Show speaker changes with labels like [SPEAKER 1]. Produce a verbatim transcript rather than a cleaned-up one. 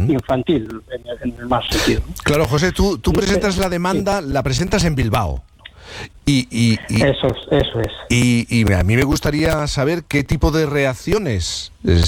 [SPEAKER 1] infantil, en el, en el más sentido.
[SPEAKER 2] Claro, José, tú, tú presentas la demanda, la presentas en Bilbao. Y, y, y,
[SPEAKER 1] eso, eso es.
[SPEAKER 2] Y, y a mí me gustaría saber qué tipo de reacciones